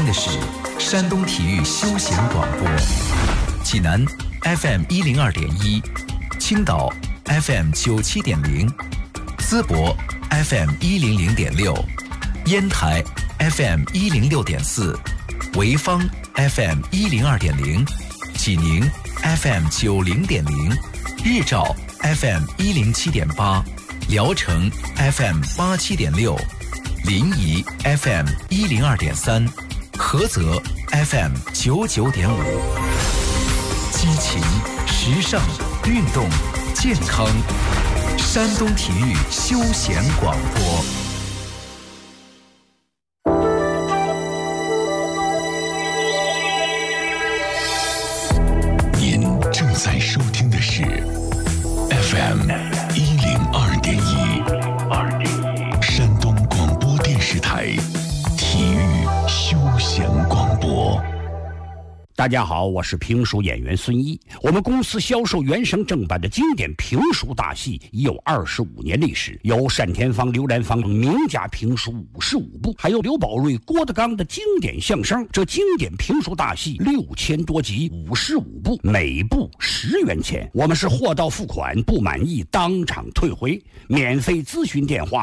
的是山东体育休闲广播，济南 FM102.1，青岛 FM97.0，淄博 FM100.6，烟台 FM106.4，潍坊 FM102.0，济宁 FM90.0，日照 FM107.8，聊城 FM87.6，临沂 FM102.3，菏泽 FM99.5。激情、时尚、运动、健康，山东体育休闲广播。 您正在收听的是 FM102.1，山东广播电视台体育休闲广播。 大家好，我是评书演员孙一。我们公司销售原声正版的经典评书大戏已有25年历史，有单田芳、刘兰芳名家评书55部，还有刘宝瑞、郭德纲的经典相声。这经典评书大戏6000多集，55部，每部10元钱。我们是货到付款，不满意当场退回。免费咨询电话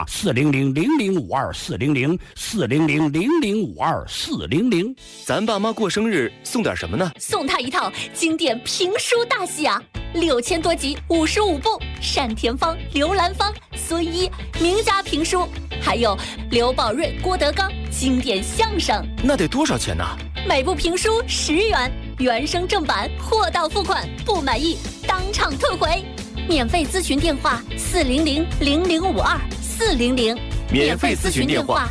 400-0052-400，400-0052-400。 咱爸妈过生日送点什么呢？ 送他一套经典评书大戏啊，6000多集，55部，单田芳、刘兰芳、孙一名家评书，还有刘宝瑞、郭德纲经典相声。 那得多少钱呢？ 每部评书10元，原声正版，货到付款，不满意当场退回。免费咨询电话400-0052-400， 免费咨询电话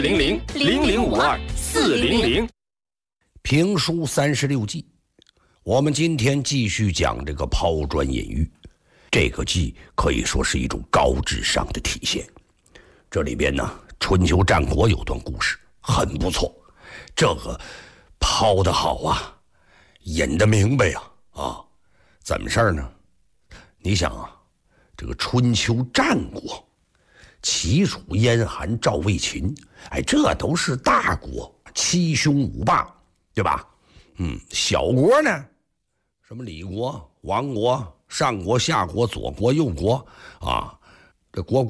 400-0052-400。 评书36计，我们今天继续讲这个抛砖引玉。这个计可以说是一种高智商的体现。这里边呢，春秋战国有段故事很不错，这个抛得好啊，引得明白呀啊！怎么事儿呢？你想啊，这个春秋战国，齐楚燕韩赵魏秦，哎，这都是大国，七雄五霸，对吧？小国呢，什么李国、王国、上国、下国、左国、右国啊，这国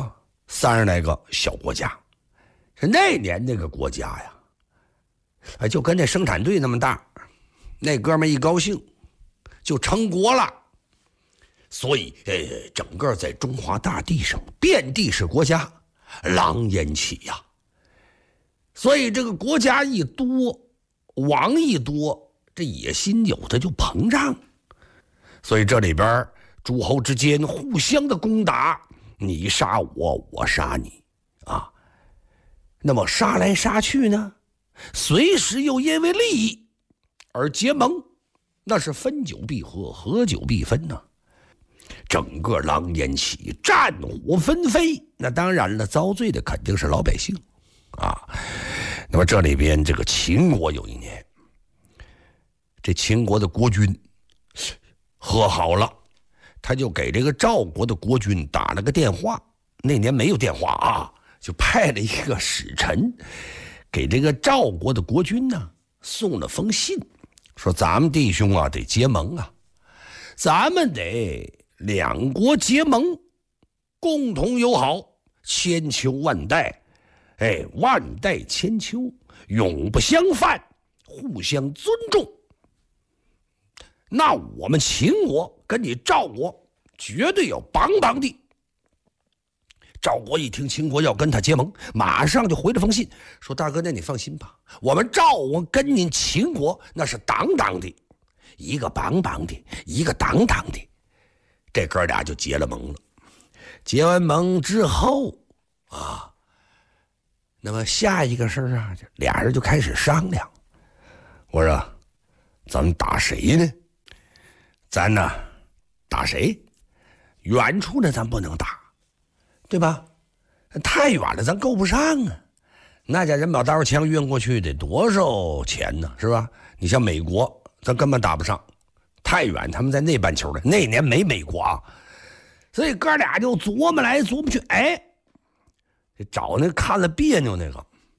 30来个小国家。是那年那个国家呀，哎，就跟那生产队那么大，那哥们一高兴就成国了。所以整个在中华大地上遍地是国家，狼烟起呀。所以这个国家一多，王一多，这野心有的就膨胀。所以这里边诸侯之间互相的攻打，你杀我，我杀你啊。那么杀来杀去呢，随时又因为利益而结盟，那是分久必合，合久必分呢。整个狼烟起，战火纷飞，那当然了，遭罪的肯定是老百姓啊。那么这里边这个秦国有一年，这秦国的国君和好了，他就给这个赵国的国君打了个电话。那年没有电话啊，就派了一个使臣给这个赵国的国君呢送了封信，说咱们弟兄啊得结盟啊，咱们得两国结盟，共同友好，千秋万代，万代千秋，永不相犯，互相尊重。那我们秦国跟你赵国绝对要帮帮的。赵国一听秦国要跟他结盟，马上就回了封信，说大哥，那你放心吧，我们赵国跟您秦国那是当当的，一个帮帮的，一个当当的。这哥俩就结了盟了。结完盟之后啊，那么下一个事儿啊，俩人就开始商量。我说咱们打谁呢？咱呢打谁？远处呢咱不能打，对吧？太远了咱够不上啊。那家人把刀枪运过去得多少钱呢，是吧？你像美国咱根本打不上，太远，他们在那半球的，那年没美国啊。所以哥俩就琢磨来琢磨去，找那看了别扭那个，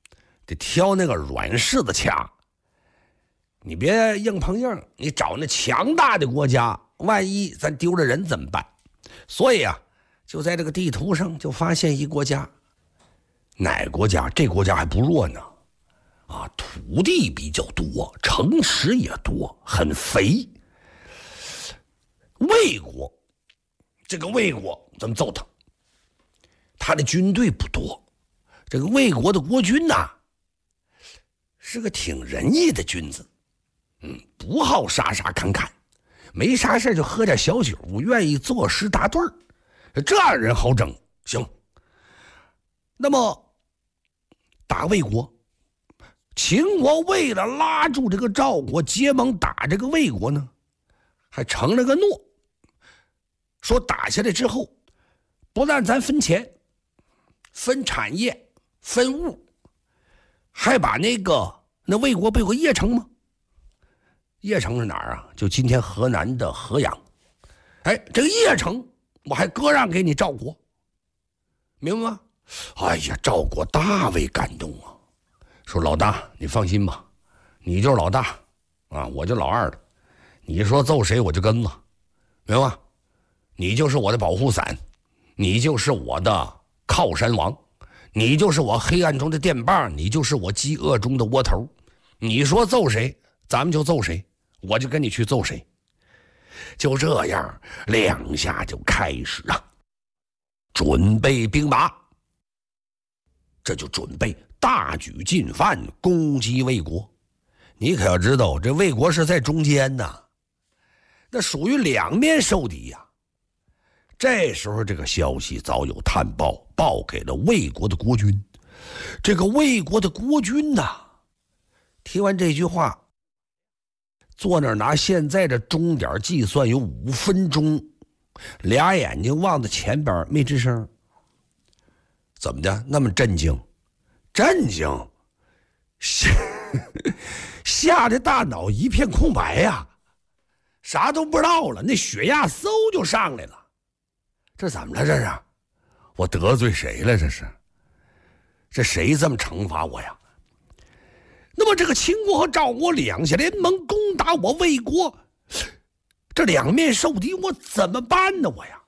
得挑那个软柿子掐。你别硬碰硬，你找那强大的国家，万一咱丢了人怎么办？所以啊，就在这个地图上就发现一国家，哪国家？这国家还不弱呢，啊，土地比较多，城池也多，很肥。魏国，这个魏国咱们揍他，他的军队不多，这个魏国的国君呐，是个挺仁义的君子。不好杀杀砍砍，没啥事就喝点小酒，愿意作诗答对儿，这样人好整。行，那么打魏国，秦国为了拉住这个赵国结盟打这个魏国呢，还承了个诺，说打下来之后，不但咱分钱、分产业、分物，还把那魏国不有个邺城吗？邺城是哪儿啊？就今天河南的河阳。哎，这个邺城我还割让给你赵国，明白吗？哎呀，赵国大为感动啊，说老大你放心吧，你就是老大啊，我就老二了，你说揍谁我就跟了，明白吗？你就是我的保护伞，你就是我的靠山王，你就是我黑暗中的电棒，你就是我饥饿中的窝头，你说揍谁咱们就揍谁，我就跟你去揍谁。就这样两下就开始啊，准备兵马，这就准备大举进犯攻击魏国。你可要知道，这魏国是在中间呐，那属于两面受敌呀。这时候这个消息早有探报，报给了魏国的国君。这个魏国的国君呐，听完这句话，坐那儿拿现在的钟点计算有5分钟，俩眼睛望在前边没吱声。怎么的？那么震惊？震惊！吓得大脑一片空白呀，啥都不知道了，那血压嗖就上来了。这怎么了？这是我得罪谁了？这谁这么惩罚我呀？那么这个秦国和赵国两下联盟攻打我魏国，这两面受敌，我怎么办呢？我呀，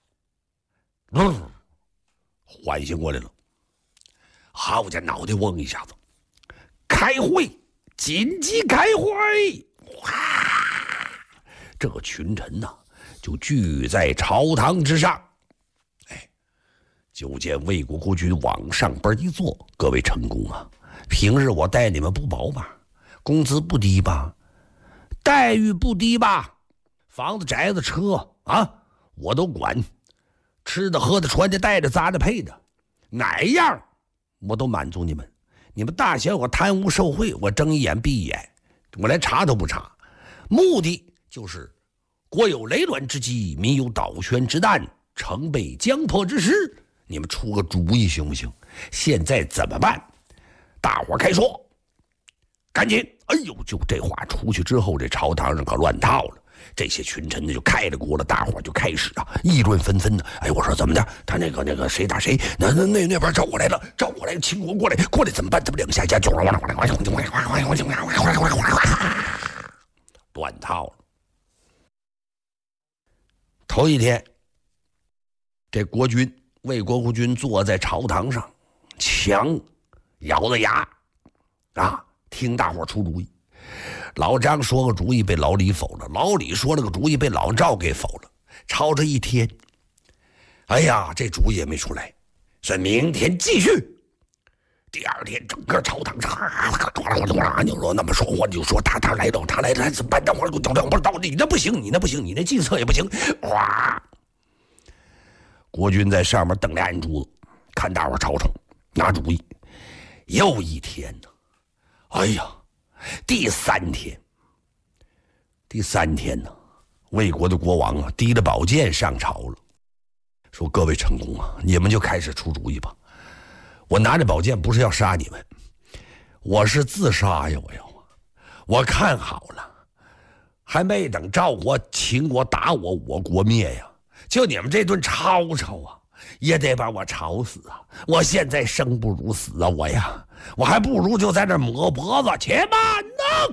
缓醒过来了，好家脑袋嗡一下子，开会，紧急开会！哇，这群臣呐，就聚在朝堂之上。哎，就见魏国国君往上边一坐，各位臣工啊，平日我待你们不薄吧，工资不低吧，待遇不低吧，房子宅子车啊我都管，吃的喝的穿的戴的砸的配的，哪样我都满足你们。你们大小我贪污受贿，我睁一眼闭一眼，我连查都不查，目的就是国有雷乱之机，民有倒悬之难，城被将破之时，你们出个主意行不行？现在怎么办？大伙开说，赶紧！哎呦，就这话出去之后，这朝堂上可乱套了。这些群臣呢就开了锅了，大伙就开始议论纷纷的。哎，我说怎么的？他那个谁打谁？那边赵国来了，赵国来了，秦国过来怎么办？怎么两下加就乱套了。头一天，这国君魏国国君坐在朝堂上，强咬着牙啊，听大伙出主意。老张说个主意被老李否了，老李说了个主意被老赵给否了。吵着一天，哎呀，这主意也没出来，所以明天继续。第二天，整个朝堂上你说那么说，我就说他来了，怎么办？等会儿不知道，你那不行，你那计策也不行。哇！国君在上面瞪俩眼珠子，看大伙吵吵，拿主意。又一天呢，哎呀！第三天呢，魏国的国王啊，提着宝剑上朝了，说：“各位臣工啊，你们就开始出主意吧。我拿着宝剑不是要杀你们，我是自杀呀！我看好了，还没等赵国、秦国打我，我国灭呀！就你们这顿吵吵啊， 也得把我吵死啊！我现在生不如死啊！我还不如就在这抹脖子。且慢呢！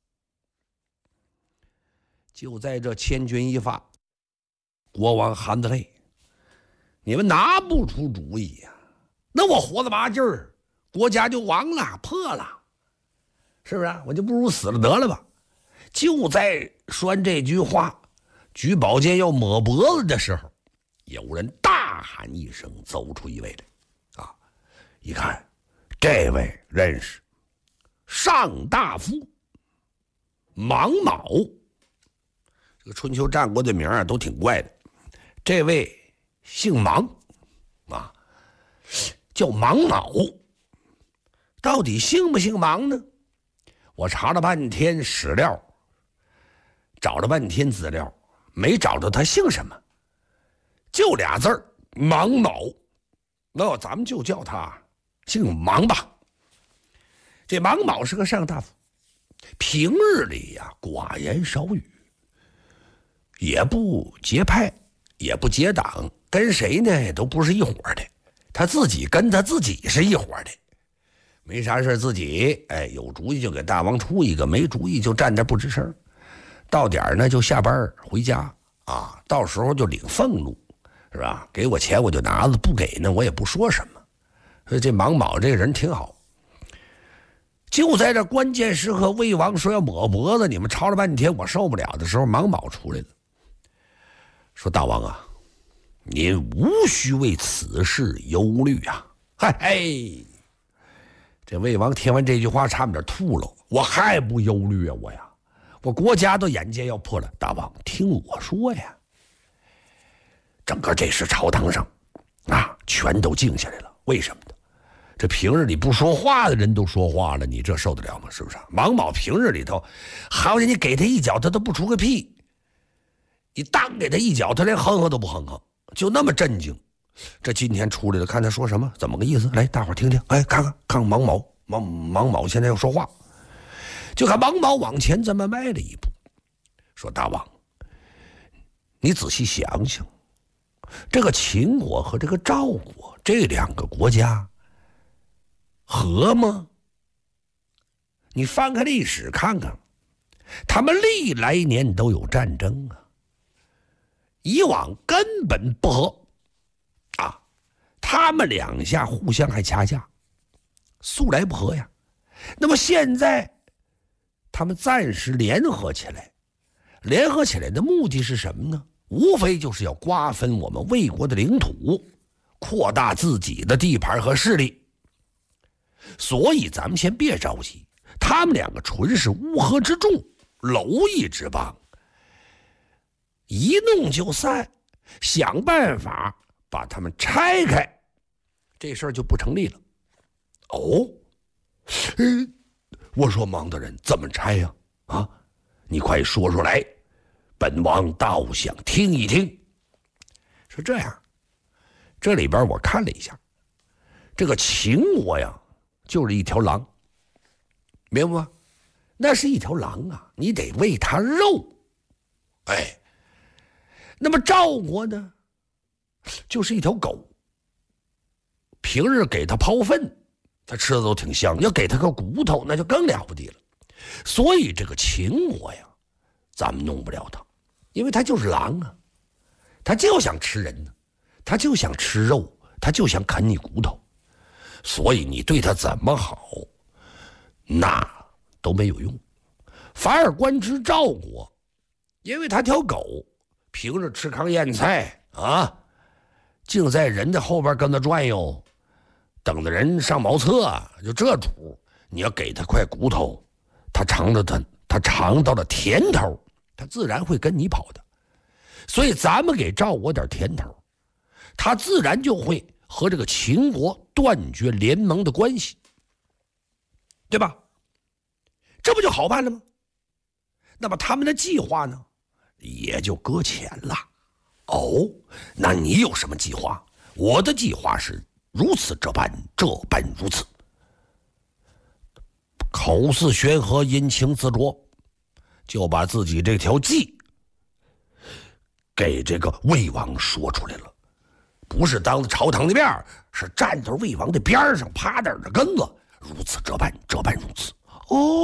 就在这千钧一发，国王含着泪，你们拿不出主意呀、那我活了嘛劲儿，国家就亡了，破了，是不是啊？我就不如死了得了吧。就在说完这句话，举宝剑要抹脖子的时候，有人大喊一声，走出一位来，啊，一看这位认识，上大夫芒卯。这个春秋战国的名啊都挺怪的，这位姓芒啊，叫芒卯。到底姓不姓芒呢？我查了半天史料，找了半天资料，没找到他姓什么，就俩字儿芒卯。那咱们就叫他姓芒吧。这芒卯是个上大夫，平日里呀寡言少语，也不结派，也不结党，跟谁呢都不是一伙的。他自己跟他自己是一伙的，没啥事自己有主意就给大王出一个，没主意就站着不吱声。到点呢就下班回家啊，到时候就领俸禄，是吧？给我钱我就拿了，不给呢我也不说什么。所以这芒卯这个人挺好。就在这关键时刻，魏王说要抹脖子，你们吵了半天我受不了的时候，芒卯出来了，说大王啊，您无需为此事忧虑啊。嗨嘿，这魏王听完这句话差点吐了，我还不忧虑啊，我国家都眼见要破了，大王听我说呀。整个这时朝堂上啊全都静下来了，为什么呢？这平日里不说话的人都说话了，你这受得了吗？是不是？芒卯平日里头好像你给他一脚他都不出个屁，你当给他一脚他连哼哼都不哼哼，就那么震惊。这今天出来了，看他说什么，怎么个意思？来，大伙儿听听，看芒卯现在要说话。就看芒卯往前这么迈了一步，说大王，你仔细想想，这个秦国和这个赵国这两个国家和吗？你翻开历史看看，他们历来年都有战争啊，以往根本不和啊，他们两下互相还掐架，素来不和呀。那么现在他们暂时联合起来，联合起来的目的是什么呢？无非就是要瓜分我们魏国的领土，扩大自己的地盘和势力。所以咱们先别着急，他们两个纯是乌合之众，蝼蚁之邦，一弄就散，想办法把他们拆开，这事儿就不成立了。哦，我说芒大人怎么拆呀？啊，你快说出来，本王倒想听一听。是这样，这里边我看了一下，这个秦国呀就是一条狼，明白吗？那是一条狼啊，你得喂它肉。那么赵国呢就是一条狗，平日给它抛粪它吃的都挺香，要给它个骨头那就更了不得了。所以这个秦国呀咱们弄不了它，因为它就是狼啊，它就想吃人呢，它就想吃肉，它就想啃你骨头。所以你对它怎么好那都没有用。反而观之赵国，因为它条狗平日吃糠咽菜啊，净在人家后边跟着转悠，等着人上茅厕，就这主。你要给他块骨头，他尝到了甜头，他自然会跟你跑的。所以咱们给赵国点甜头，他自然就会和这个秦国断绝联盟的关系，对吧？这不就好办了吗？那么他们的计划呢也就搁浅了。哦，那你有什么计划？我的计划是如此这般，这般如此。口似悬河，阴晴自酌，就把自己这条计给这个魏王说出来了。 不是当着朝堂的面，是站在魏王的边上，趴着耳根子，如此这般如此。哦。